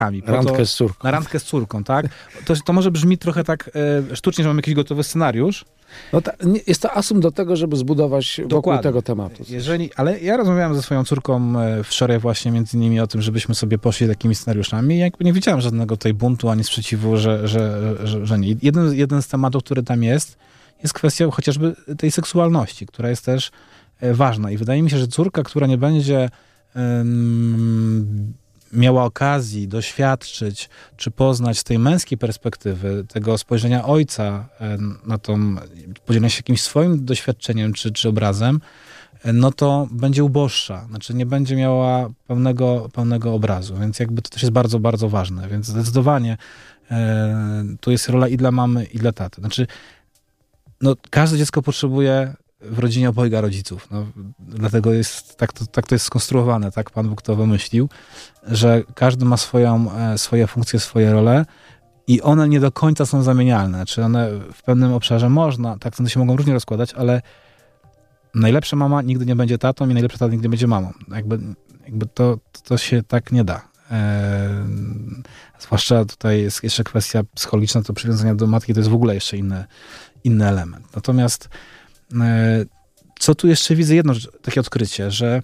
Randkę z córką. Na randkę z córką, tak? To może brzmi trochę tak sztucznie, że mamy jakiś gotowy scenariusz. No jest to asum do tego, żeby zbudować wokół tego tematu. Ale ja rozmawiałem ze swoją córką wczoraj właśnie między innymi o tym, żebyśmy sobie poszli takimi scenariuszami i jakby nie widziałem żadnego tutaj buntu ani sprzeciwu, że nie. Jeden z tematów, który tam jest kwestia chociażby tej seksualności, która jest też ważna i wydaje mi się, że córka, która nie będzie miała okazji doświadczyć, czy poznać z tej męskiej perspektywy tego spojrzenia ojca na tą, podzielenia się jakimś swoim doświadczeniem, czy obrazem, no to będzie uboższa. Znaczy nie będzie miała pełnego obrazu. Więc jakby to też jest bardzo, bardzo ważne. Więc zdecydowanie tu jest rola i dla mamy, i dla taty. Znaczy, no, każde dziecko potrzebuje w rodzinie obojga rodziców. No, dlatego jest, tak to jest skonstruowane, tak Pan Bóg to wymyślił, że każdy ma swoje funkcje, swoje role i one nie do końca są zamienialne. Znaczy one w pewnym obszarze można, tak one się mogą różnie rozkładać, ale najlepsza mama nigdy nie będzie tatą i najlepsza tata nigdy nie będzie mamą. Jakby to się tak nie da. Zwłaszcza tutaj jest jeszcze kwestia psychologiczna, to przywiązania do matki to jest w ogóle jeszcze inny element. Natomiast co tu jeszcze widzę? Jedno takie odkrycie, że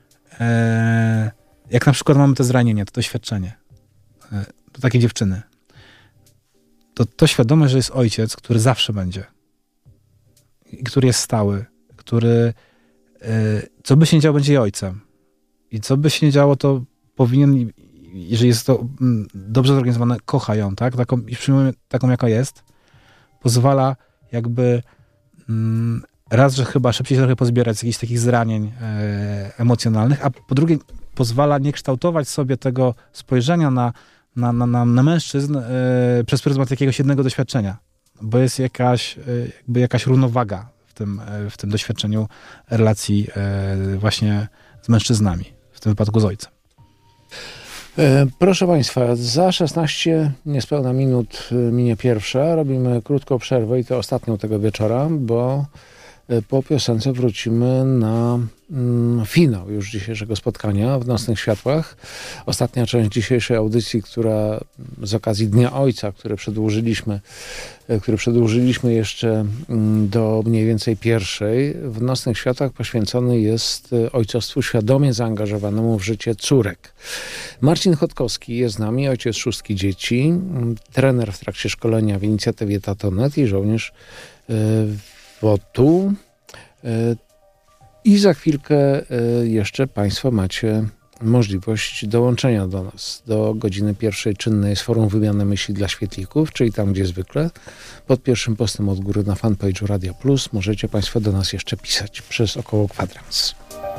jak na przykład mamy to zranienie, to doświadczenie, to takiej dziewczyny, to świadomość, że jest ojciec, który zawsze będzie i który jest stały, który co by się nie działo, będzie jej ojcem. I co by się nie działo, to powinien, jeżeli jest to dobrze zorganizowane, kocha ją, tak? I przyjmuje taką, jaka jest, pozwala jakby raz, że chyba szybciej się trochę pozbierać z jakichś takich zranień emocjonalnych, a po drugie pozwala nie kształtować sobie tego spojrzenia na mężczyzn przez pryzmat jakiegoś jednego doświadczenia, bo jest jakaś równowaga w tym doświadczeniu relacji właśnie z mężczyznami, w tym wypadku z ojcem. Proszę Państwa, za 16 niespełna minut minie pierwsza. Robimy krótką przerwę i to ostatnią tego wieczora, bo po piosence wrócimy na finał już dzisiejszego spotkania w Nocnych Światłach. Ostatnia część dzisiejszej audycji, która z okazji Dnia Ojca, który przedłużyliśmy jeszcze do mniej więcej pierwszej, w Nocnych Światłach poświęcony jest ojcostwu świadomie zaangażowanemu w życie córek. Marcin Chodkowski jest z nami, ojciec 6 dzieci, trener w trakcie szkolenia w inicjatywie Tatonet i żołnierz WOT-u. I za chwilkę jeszcze Państwo macie możliwość dołączenia do nas. Do godziny pierwszej czynnej jest forum wymiany myśli dla świetlików, czyli tam, gdzie zwykle. Pod pierwszym postem od góry na fanpage'u Radia Plus możecie Państwo do nas jeszcze pisać przez około kwadrans.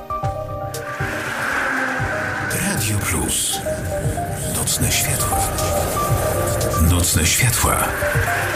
Radio Plus. Nocne światła. Nocne światła.